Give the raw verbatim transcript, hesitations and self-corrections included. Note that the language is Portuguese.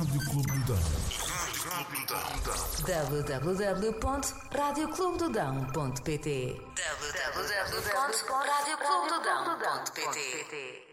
Rádio Clube do Dão. w w w ponto rádio clube do dão ponto p t w w w ponto rádio clube do dão ponto p t